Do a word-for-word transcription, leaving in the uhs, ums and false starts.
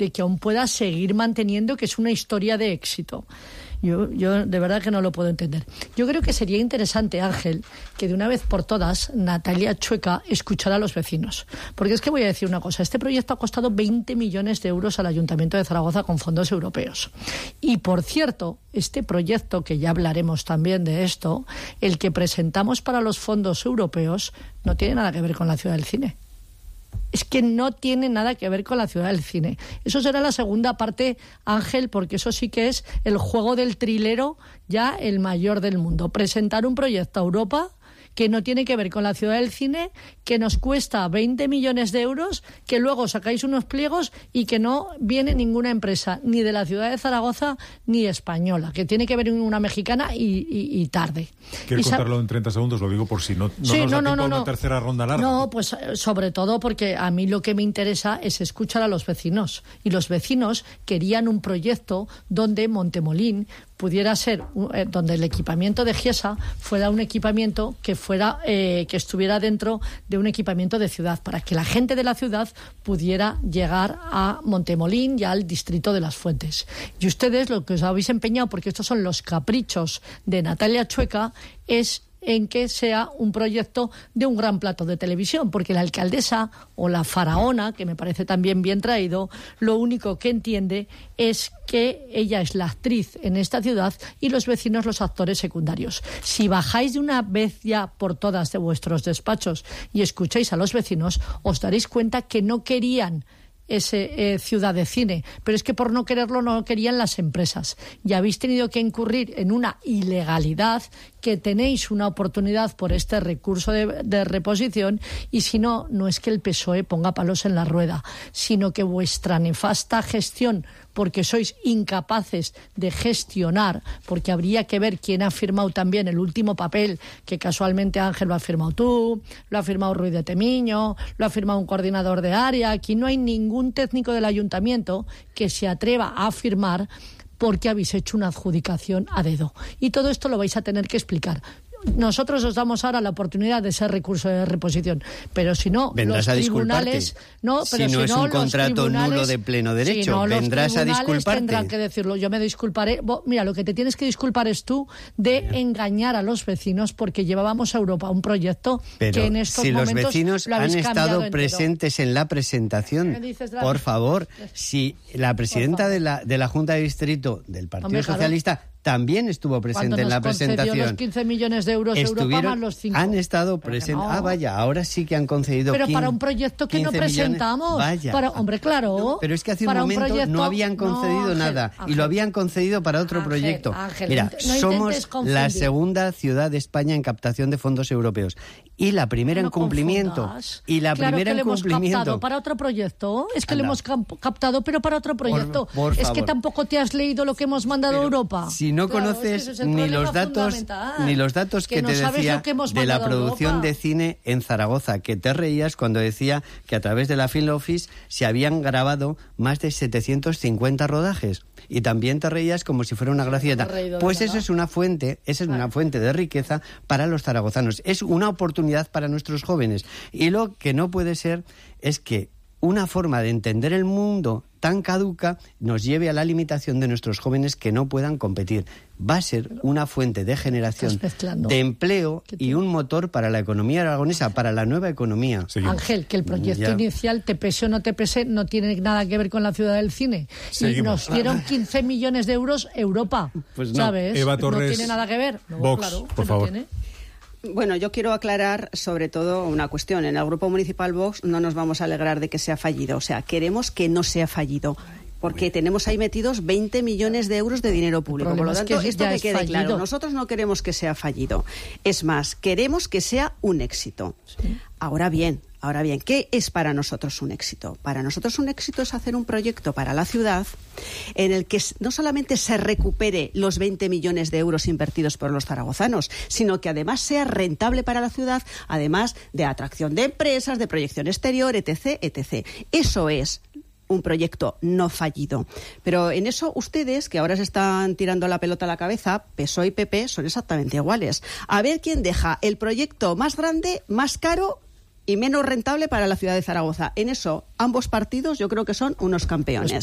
de que aún pueda seguir manteniendo que es una historia de éxito. Yo, yo de verdad que no lo puedo entender. Yo creo que sería interesante, Ángel, que de una vez por todas Natalia Chueca escuchara a los vecinos. Porque es que voy a decir una cosa, este proyecto ha costado veinte millones de euros al Ayuntamiento de Zaragoza con fondos europeos. Y por cierto, este proyecto, que ya hablaremos también de esto, el que presentamos para los fondos europeos, no tiene nada que ver con la Ciudad del Cine. Es que no tiene nada que ver con la Ciudad del Cine. Eso será la segunda parte, Ángel, porque eso sí que es el juego del trilero, ya el mayor del mundo. Presentar un proyecto a Europa que no tiene que ver con la Ciudad del Cine, que nos cuesta veinte millones de euros, que luego sacáis unos pliegos y que no viene ninguna empresa, ni de la ciudad de Zaragoza ni española, que tiene que ver una mexicana y, y, y tarde. ¿Quieres contarlo en treinta segundos? Lo digo por si no, no sí, nos no, da no, tiempo no, a una no. tercera ronda larga. No, pues sobre todo porque a mí lo que me interesa es escuchar a los vecinos. Y los vecinos querían un proyecto donde Montemolín pudiera ser, eh, donde el equipamiento de Giesa fuera un equipamiento que fuera eh, que estuviera dentro de un equipamiento de ciudad, para que la gente de la ciudad pudiera llegar a Montemolín y al distrito de Las Fuentes. Y ustedes lo que os habéis empeñado, porque estos son los caprichos de Natalia Chueca, es en que sea un proyecto de un gran plato de televisión, porque la alcaldesa o la faraona, que me parece también bien traído, lo único que entiende es que ella es la actriz en esta ciudad y los vecinos los actores secundarios. Si bajáis de una vez ya por todas de vuestros despachos y escucháis a los vecinos, os daréis cuenta que no querían ese eh, ciudad de cine, pero es que por no quererlo no lo querían las empresas y habéis tenido que incurrir en una ilegalidad, que tenéis una oportunidad por este recurso de, de reposición, y si no, no es que el P S O E ponga palos en la rueda, sino que vuestra nefasta gestión, porque sois incapaces de gestionar, porque habría que ver quién ha firmado también el último papel, que casualmente, Ángel, lo ha firmado tú, lo ha firmado Ruiz de Temiño, lo ha firmado un coordinador de área. Aquí no hay ningún técnico del ayuntamiento que se atreva a firmar, porque habéis hecho una adjudicación a dedo. Y todo esto lo vais a tener que explicar. Nosotros os damos ahora la oportunidad de ese recurso de reposición, pero si no, vendrás los a tribunales no, pero si no si es no, un contrato nulo de pleno derecho, si no, vendrás a disculparte. Tendrán que decirlo. Yo me disculparé. Mira, lo que te tienes que disculpar es tú de engañar a los vecinos, porque llevábamos a Europa un proyecto pero que en estos si momentos los vecinos lo habéis han estado entero. presentes en la presentación, por favor, si la presidenta de la de la Junta de Distrito del Partido Hombre, Socialista claro, también estuvo presente en la presentación. Cuando nos concedió los quince millones de euros Europa más los cinco. Han estado presentes. No. Ah, vaya, ahora sí que han concedido Pero quince, para un proyecto que no presentamos. Vaya. Para, hombre, claro. No, pero es que hace un para momento un proyecto, no habían concedido no, Ángel, nada. Ángel, y lo habían concedido para otro Ángel, proyecto. Ángel, Mira, no somos confundir. la segunda ciudad de España en captación de fondos europeos. Y la primera no en cumplimiento. Confundas. Y la claro primera que en le hemos cumplimiento. Captado para otro proyecto. Es que Anda. le hemos captado, pero para otro proyecto. Por, por es favor. que tampoco te has leído lo que hemos mandado pero a Europa. Si no claro, conoces es que ni los datos ni los datos que, que no te decía que de la producción de cine en Zaragoza, que te reías cuando decía que a través de la Film Office se habían grabado más de setecientos cincuenta rodajes. Y también te reías como si fuera una gracieta. Pues eso es una fuente, esa es una fuente de riqueza para los zaragozanos. Es una oportunidad para nuestros jóvenes. Y lo que no puede ser es que una forma de entender el mundo tan caduca nos lleve a la limitación de nuestros jóvenes que no puedan competir. Va a ser una fuente de generación de empleo y un motor para la economía aragonesa, para la nueva economía. Seguimos. Ángel, que el proyecto ya. inicial, te pese o no te pese, no tiene nada que ver con la ciudad del cine. Seguimos. Y nos dieron quince millones de euros Europa, pues no. ¿sabes? Eva Torres, no tiene nada que ver. No, Vox, claro, por favor. No tiene. Bueno, yo quiero aclarar sobre todo una cuestión. En el Grupo Municipal Vox no nos vamos a alegrar de que sea fallido. O sea, queremos que no sea fallido, porque tenemos ahí metidos veinte millones de euros de dinero público. Por lo tanto, es que esto que quede fallido. Claro. Nosotros no queremos que sea fallido. Es más, queremos que sea un éxito. Sí. Ahora bien, ahora bien, ¿qué es para nosotros un éxito? Para nosotros un éxito es hacer un proyecto para la ciudad en el que no solamente se recupere los veinte millones de euros invertidos por los zaragozanos, sino que además sea rentable para la ciudad, además de atracción de empresas, de proyección exterior, etcétera, etcétera. Eso es un proyecto no fallido. Pero en eso ustedes, que ahora se están tirando la pelota a la cabeza, P S O E y P P son exactamente iguales. A ver quién deja el proyecto más grande, más caro y menos rentable para la ciudad de Zaragoza. En eso, ambos partidos yo creo que son unos campeones.